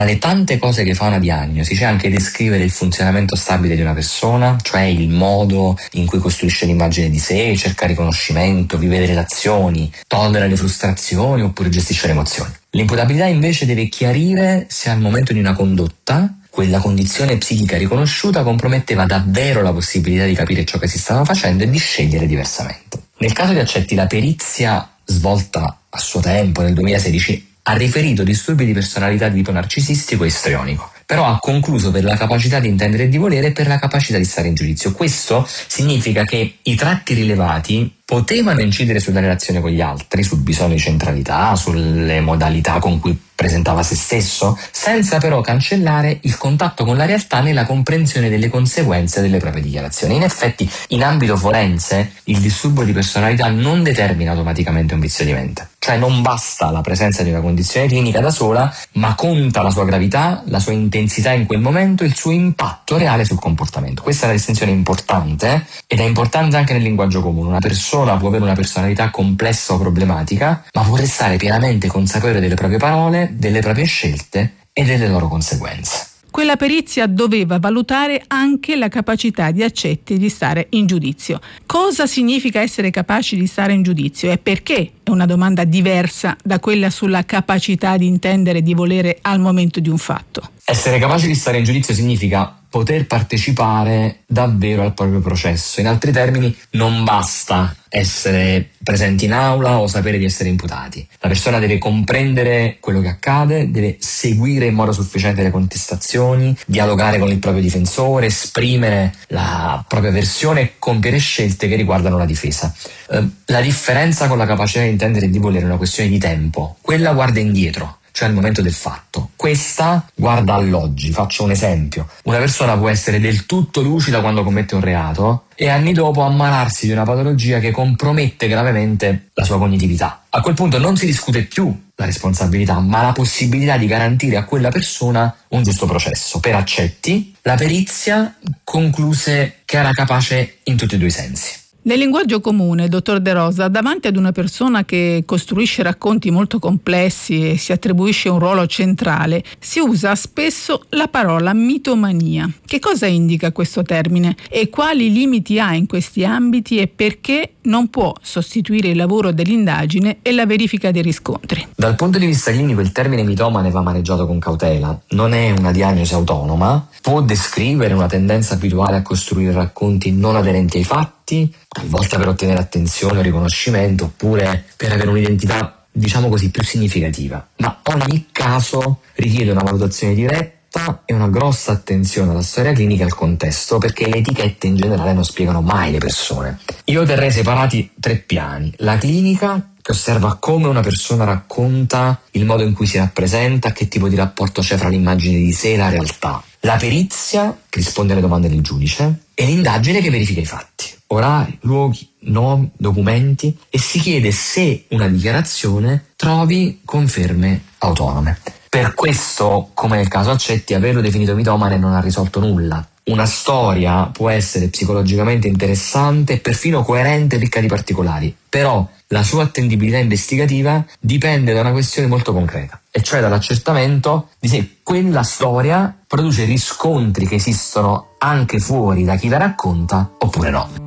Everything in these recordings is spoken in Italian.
Tra le tante cose che fa una diagnosi c'è anche descrivere il funzionamento stabile di una persona, cioè il modo in cui costruisce l'immagine di sé, cerca riconoscimento, vive le relazioni, tollera le frustrazioni oppure gestisce le emozioni. L'imputabilità invece deve chiarire se al momento di una condotta quella condizione psichica riconosciuta comprometteva davvero la possibilità di capire ciò che si stava facendo e di scegliere diversamente. Nel caso di Accetti, la perizia svolta a suo tempo nel 2016 ha riferito disturbi di personalità di tipo narcisistico e istrionico, però ha concluso per la capacità di intendere e di volere e per la capacità di stare in giudizio. Questo significa che i tratti rilevati potevano incidere sulla relazione con gli altri, sul bisogno di centralità, sulle modalità con cui presentava se stesso, senza però cancellare il contatto con la realtà nella comprensione delle conseguenze delle proprie dichiarazioni. In effetti, in ambito forense, il disturbo di personalità non determina automaticamente un vizio di mente. Cioè non basta la presenza di una condizione clinica da sola, ma conta la sua gravità, la sua intensità in quel momento, il suo impatto reale sul comportamento. Questa è una distinzione importante ed è importante anche nel linguaggio comune. Una persona può avere una personalità complessa o problematica, ma può restare pienamente consapevole delle proprie parole, delle proprie scelte e delle loro conseguenze. Quella perizia doveva valutare anche la capacità di Accetti di stare in giudizio. Cosa significa essere capaci di stare in giudizio e perché? È una domanda diversa da quella sulla capacità di intendere e di volere al momento di un fatto. Essere capaci di stare in giudizio significa poter partecipare davvero al proprio processo. In altri termini, non basta essere presenti in aula o sapere di essere imputati. La persona deve comprendere quello che accade, deve seguire in modo sufficiente le contestazioni, dialogare con il proprio difensore, esprimere la propria versione e compiere scelte che riguardano la difesa. La differenza con la capacità di intendere e di volere è una questione di tempo. Quella guarda indietro, cioè al momento del fatto. Questa guarda all'oggi. Faccio un esempio. Una persona può essere del tutto lucida quando commette un reato e anni dopo ammalarsi di una patologia che compromette gravemente la sua cognitività. A quel punto non si discute più la responsabilità, ma la possibilità di garantire a quella persona un giusto processo. Per Accetti, la perizia concluse che era capace in tutti e due i sensi. Nel linguaggio comune, dottor De Rosa, davanti ad una persona che costruisce racconti molto complessi e si attribuisce un ruolo centrale, si usa spesso la parola mitomania. Che cosa indica questo termine e quali limiti ha in questi ambiti e perché non può sostituire il lavoro dell'indagine e la verifica dei riscontri? Dal punto di vista clinico il termine mitomane va maneggiato con cautela. Non è una diagnosi autonoma, può descrivere una tendenza abituale a costruire racconti non aderenti ai fatti, talvolta per ottenere attenzione o riconoscimento, oppure per avere un'identità, diciamo così, più significativa. Ma ogni caso richiede una valutazione diretta e una grossa attenzione alla storia clinica e al contesto, perché le etichette in generale non spiegano mai le persone. Io terrei separati 3 piani. La clinica, che osserva come una persona racconta, il modo in cui si rappresenta, che tipo di rapporto c'è fra l'immagine di sé e la realtà. La perizia, che risponde alle domande del giudice, e l'indagine che verifica i fatti. Orari, luoghi, nomi, documenti, e si chiede se una dichiarazione trovi conferme autonome. Per questo, come nel caso Accetti, averlo definito mitomane non ha risolto nulla. Una storia può essere psicologicamente interessante e perfino coerente e ricca di particolari, però la sua attendibilità investigativa dipende da una questione molto concreta, e cioè dall'accertamento di se quella storia produce riscontri che esistono anche fuori da chi la racconta oppure no.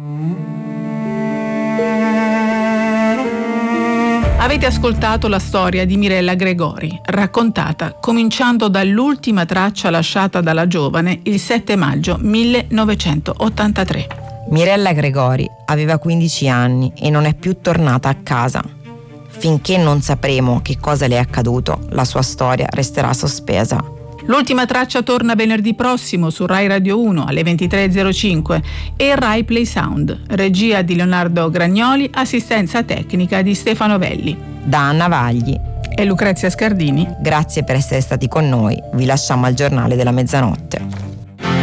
Avete ascoltato la storia di Mirella Gregori, raccontata cominciando dall'ultima traccia lasciata dalla giovane il 7 maggio 1983. Mirella Gregori aveva 15 anni e non è più tornata a casa. Finché non sapremo che cosa le è accaduto, la sua storia resterà sospesa. L'ultima traccia torna venerdì prossimo su Rai Radio 1 alle 23.05 e Rai Play Sound. Regia di Leonardo Gragnoli, assistenza tecnica di Stefano Velli. Da Anna Vagli e Lucrezia Scardini. Grazie per essere stati con noi. Vi lasciamo al giornale della mezzanotte.